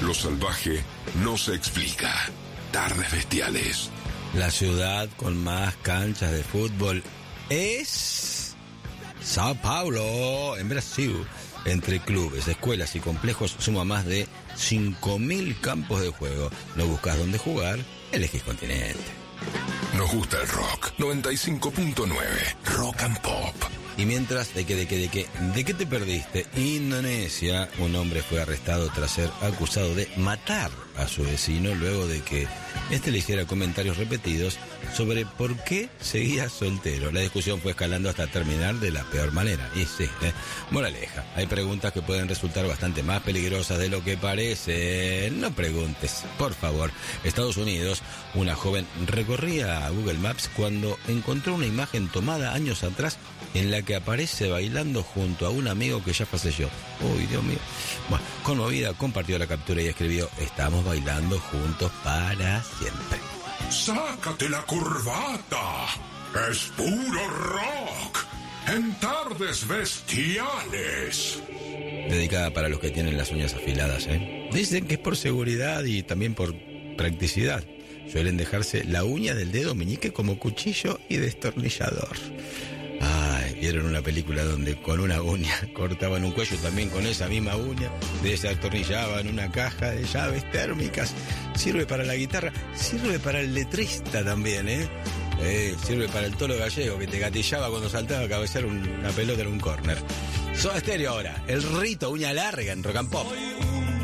Lo salvaje no se explica. Tardes bestiales. La ciudad con más canchas de fútbol es Sao Paulo, en Brasil. Entre clubes, escuelas y complejos suma más de 5.000 campos de juego. ¿No buscas dónde jugar? Elegís Continente. Nos gusta el rock. 95.9. Rock and Pop. Y mientras, ¿de qué te perdiste? Indonesia, un hombre fue arrestado tras ser acusado de matar a su vecino luego de que este le hiciera comentarios repetidos sobre por qué seguía soltero. La discusión fue escalando hasta terminar de la peor manera. Y sí, moraleja, hay preguntas que pueden resultar bastante más peligrosas de lo que parece. No preguntes, por favor. Estados Unidos, una joven recorría a Google Maps cuando encontró una imagen tomada años atrás en la que aparece bailando junto a un amigo que ya falleció. Uy, Dios mío. Bueno, conmovida, compartió la captura y escribió: estamos bailando juntos para siempre. ¡Sácate la corbata! ¡Es puro rock! ¡En tardes bestiales! Dedicada para los que tienen las uñas afiladas, Dicen que es por seguridad y también por practicidad. Suelen dejarse la uña del dedo meñique como cuchillo y destornillador. Vieron una película donde con una uña cortaban un cuello, también con esa misma uña desatornillaban una caja de llaves térmicas. Sirve para la guitarra, sirve para el letrista también, sirve para el tolo gallego que te gatillaba cuando saltaba a cabecear una pelota en un córner. Soda Stereo ahora, el rito uña larga en Rock and Pop.